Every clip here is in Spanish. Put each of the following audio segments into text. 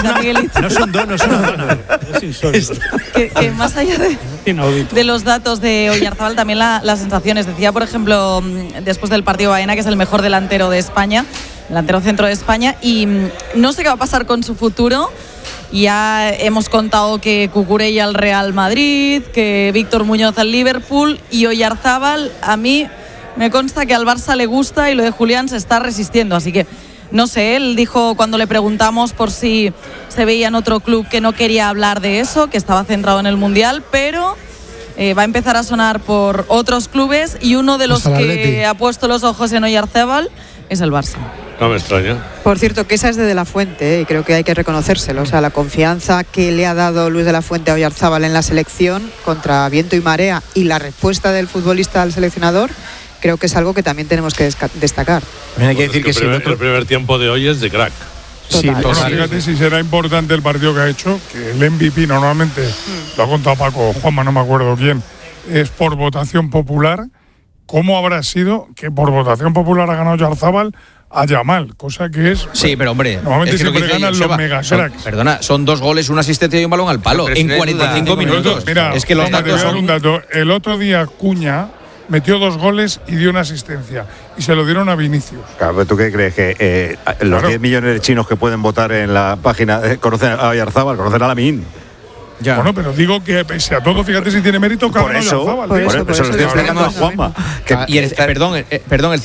Gracias, Miguelito. No son dos. Es insólito. Que más allá de los datos de Oyarzabal, también las sensaciones. Decía, por ejemplo, después del partido Baena, que es el mejor delantero de España, delantero centro de España, y no sé qué va a pasar con su futuro. Ya hemos contado que Cucurella al Real Madrid, que Víctor Muñoz al Liverpool, y Oyarzabal, a mí me consta que al Barça le gusta y lo de Julián se está resistiendo, así que no sé, él dijo cuando le preguntamos por si se veía en otro club que no quería hablar de eso, que estaba centrado en el Mundial, pero va a empezar a sonar por otros clubes y uno de los que ha puesto los ojos en Oyarzabal es el Barça. No me extraña. Por cierto, que esa es de la Fuente, y creo que hay que reconocérselo. O sea, la confianza que le ha dado Luis de la Fuente a Oyarzabal en la selección contra viento y marea y la respuesta del futbolista al seleccionador, creo que es algo que también tenemos que destacar. Hay que decir que el primer tiempo de hoy es de crack. Sí, bueno, fíjate si será importante el partido que ha hecho, que el MVP normalmente, lo ha contado Paco, Juanma, no me acuerdo quién, es por votación popular. ¿Cómo habrá sido que por votación popular ha ganado Oyarzabal a Yamal? Cosa que es… Sí, pero hombre… Normalmente siempre ganan los megacracks. Perdona, son 2 goles, una asistencia y un balón al palo en 45 minutos. Mira, es que los datos son… un dato. El otro día Cuña metió 2 goles y dio una asistencia. Y se lo dieron a Vinicius. Claro, ¿tú qué crees? ¿Que los 10 millones de chinos que pueden votar en la página conocen a Oyarzabal, conocen a Lamin? Ya. Bueno, pero digo que pese a todo, fíjate si tiene mérito que por eso lo estoy explicando a Juanma. Y perdón, el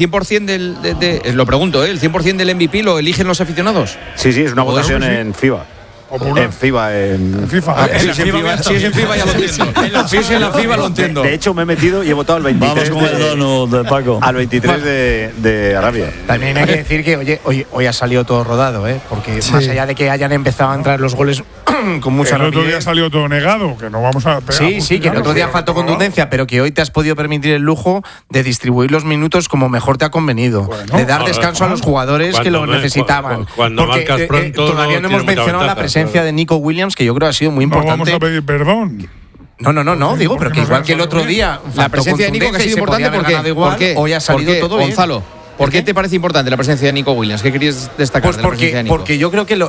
100% lo pregunto, ¿el 100% del MVP lo eligen los aficionados? Sí, es una votación en FIBA. En FIBA, en FIFA. Si es en FIBA ya lo entiendo. Si es en la FIBA lo entiendo. De hecho, me he metido y he votado al 23 Vamos con el dono de Paco. Al 23 de Arabia. También hay que decir que hoy ha salido todo rodado, porque más allá de que hayan empezado a entrar los goles con mucha rapidez. El otro día salió todo negado, que no vamos a pegar. Sí, que el otro día faltó contundencia, pero que hoy te has podido permitir el lujo de distribuir los minutos como mejor te ha convenido, de dar descanso a los jugadores que lo necesitaban. Cuando marcas pronto, todavía no hemos mencionado la presencia de Nico Williams, que yo creo ha sido muy importante. No vamos a pedir perdón. No, digo, pero que igual que el otro día la presencia de Nico que ha sido importante porque hoy ha salido todo bien. Gonzalo, ¿por qué te parece importante la presencia de Nico Williams? ¿Qué querías destacar de la presencia de Nico? Porque yo creo que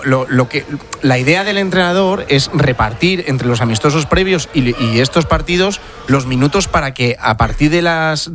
la idea del entrenador es repartir entre los amistosos previos y estos partidos los minutos para que a partir de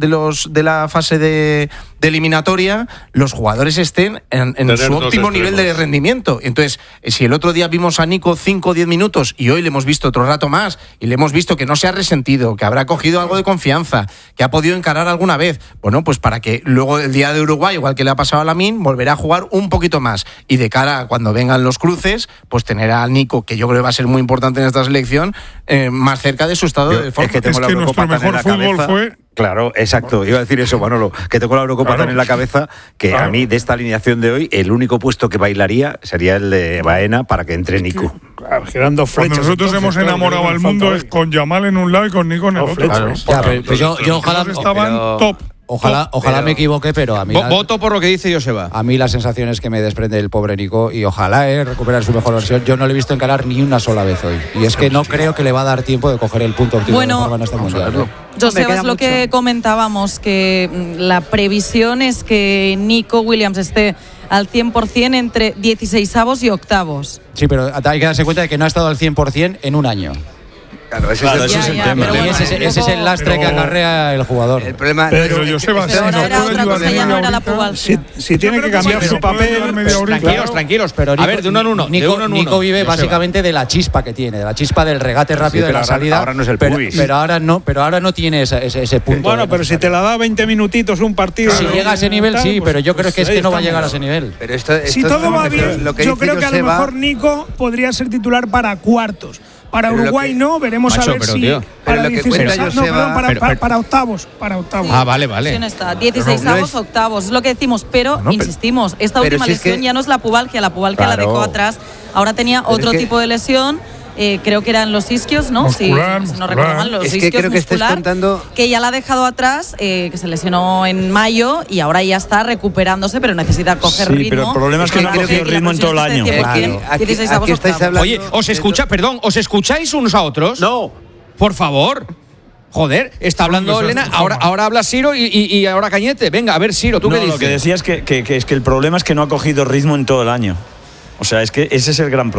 la fase de eliminatoria los jugadores estén en su óptimo nivel de rendimiento. Entonces, si el otro día vimos a Nico 5 o 10 minutos y hoy le hemos visto otro rato más y le hemos visto que no se ha resentido, que habrá cogido algo de confianza, que ha podido encarar alguna vez, bueno, pues para que luego el día de Uruguay, igual que le ha pasado a Lamin, volverá a jugar un poquito más y de cara a cuando vengan los cruces, pues tener a Nico, que yo creo que va a ser muy importante en esta selección, más cerca de su estado de forma. Es que nuestro mejor fútbol fue… Claro, exacto. Iba a decir eso, Manolo, que tengo la Eurocopa tan en la cabeza que a mí, de esta alineación de hoy, el único puesto que bailaría sería el de Baena para que entre Nico. Girando flechas. Cuando nosotros hemos enamorado al mundo es con Yamal en un lado y con Nico en el otro. Pues yo ojalá… estaban top. Ojalá me equivoque, pero a mí… Voto por lo que dice Joseba. A mí las sensaciones que me desprende el pobre Nico, y ojalá recuperar su mejor versión, yo no le he visto encarar ni una sola vez hoy. Y es que no creo que le va a dar tiempo de coger el punto óptimo en este mundial. Joseba, es lo que comentábamos, que la previsión es que Nico Williams esté al 100% entre 16avos y octavos. Sí, pero hay que darse cuenta de que no ha estado al 100% en un año. Claro, ese es el tema. Ese es el lastre que acarrea el jugador. El problema pero Joseba, si tiene que cambiar su papel… Tranquilos, pero Nico, a ver, de uno en uno. Nico vive básicamente de la chispa que tiene, de la chispa del regate rápido de la salida. Ahora no es el Puig. Pero ahora no tiene ese punto. Bueno, pero si te la da 20 minutitos un partido… Si llega a ese nivel, sí, pero yo creo que es que no va a llegar a ese nivel. Si todo va bien, yo creo que a lo mejor Nico podría ser titular para cuartos. Para Uruguay no, veremos a ver si para 16, para octavos. Ah, vale. Está 16avos, octavos, es lo que decimos, pero insistimos, esta última lesión ya no es la pubalgia la dejó atrás, ahora tenía otro tipo de lesión. Creo que eran los isquios, ¿no? Muscular, si no recuerdo mal, los isquios creo muscular, que ya la ha dejado atrás, que se lesionó en mayo y ahora ya está recuperándose, pero necesita coger ritmo. Sí, pero el problema es que no ha cogido ritmo en todo el año. Aquí estáis hablando… Oye, ¿os escucháis unos a otros? No. Por favor. Joder, está hablando Elena, ahora habla Siro y ahora Cañete. Venga, a ver, Siro, ¿tú qué dices? Lo que decía es que el problema es que no ha cogido ritmo en todo el año. O sea, es que ese es el gran problema.